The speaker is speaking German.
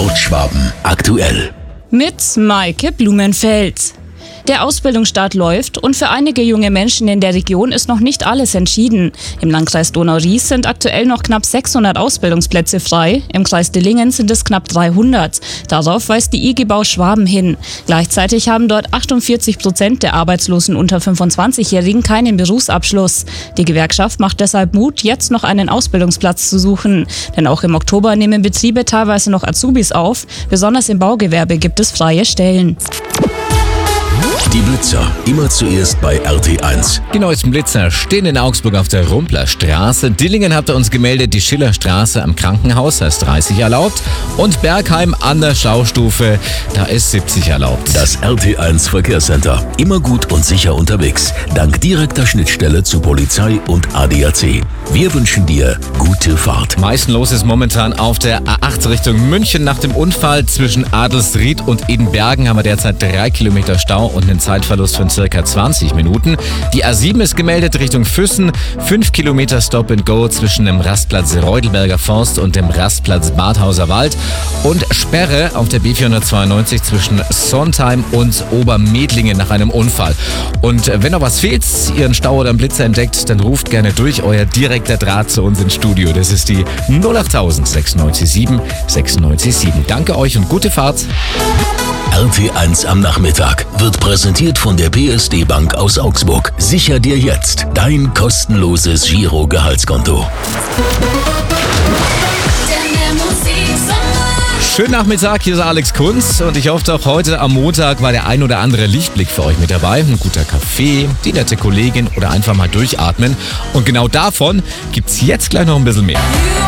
Nordschwaben aktuell. Mit Maike Blumenfeld. Der Ausbildungsstart läuft und für einige junge Menschen in der Region ist noch nicht alles entschieden. Im Landkreis Donau-Ries sind aktuell noch knapp 600 Ausbildungsplätze frei. Im Kreis Dillingen sind es knapp 300. Darauf weist die IG Bau Schwaben hin. Gleichzeitig haben dort 48% der Arbeitslosen unter 25-Jährigen keinen Berufsabschluss. Die Gewerkschaft macht deshalb Mut, jetzt noch einen Ausbildungsplatz zu suchen. Denn auch im Oktober nehmen Betriebe teilweise noch Azubis auf. Besonders im Baugewerbe gibt es freie Stellen. Die Blitzer, immer zuerst bei RT1. Die neuesten Blitzer stehen in Augsburg auf der Rumpler Straße. Dillingen habt ihr uns gemeldet, die Schillerstraße am Krankenhaus, da ist 30 erlaubt. Und Bergheim an der Staustufe, da ist 70 erlaubt. Das RT1 Verkehrscenter, immer gut und sicher unterwegs. Dank direkter Schnittstelle zu Polizei und ADAC. Wir wünschen dir gute Fahrt. Meisten los ist momentan auf der A8 Richtung München. Nach dem Unfall zwischen Adelsried und Edenbergen haben wir derzeit 3 Kilometer Stau und einen Zeitverlust von circa 20 Minuten. Die A7 ist gemeldet Richtung Füssen. 5 Kilometer Stop and Go zwischen dem Rastplatz Reudelberger Forst und dem Rastplatz Badhauser Wald. Und Sperre auf der B492 zwischen Sontheim und Obermedlingen nach einem Unfall. Und wenn noch was fehlt, ihr einen Stau oder einen Blitzer entdeckt, dann ruft gerne durch. Euer direkter Draht zu uns ins Studio. Das ist die 08000 967 967. Danke euch und gute Fahrt. RT1 am Nachmittag wird präsentiert von der PSD Bank aus Augsburg. Sicher dir jetzt dein kostenloses Giro-Gehaltskonto. Schönen Nachmittag, hier ist Alex Kunz und ich hoffe auch heute am Montag war der ein oder andere Lichtblick für euch mit dabei. Ein guter Kaffee, die nette Kollegin oder einfach mal durchatmen. Und genau davon gibt's jetzt gleich noch ein bisschen mehr.